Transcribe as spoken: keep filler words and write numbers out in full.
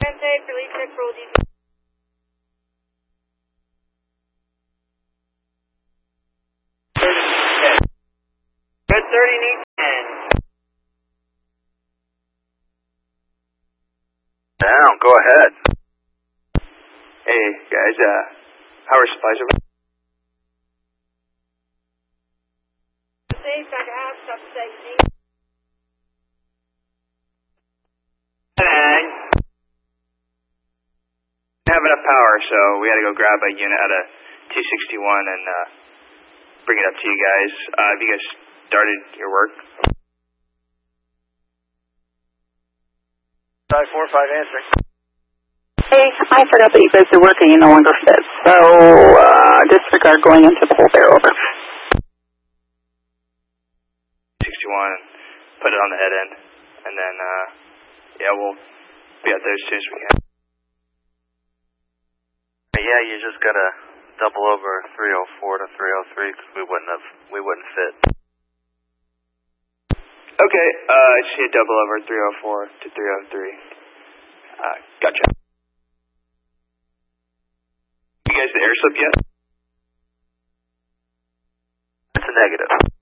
Transit, release check for O D P. Good thirty, need ten. Down, go ahead. Hey, guys, uh, power supplies over. Safe, back half, stop safety. And didn't have enough power, so we had to go grab a unit out of two sixty-one and uh, bring it up to you guys. Uh, have you guys started your work? five four five answering. Hey, I forgot that you guys are working, you no longer fit, so uh, disregard going into the whole bear over. sixty-one, put it on the head end, and then, uh, yeah, we'll be out there as soon as we can. Yeah, you just gotta double over three oh four to three oh three, because we wouldn't have, we wouldn't fit. Okay, uh, I just need to double over three oh four to three oh three. Uh, gotcha. You guys the air slip yet? It's a negative.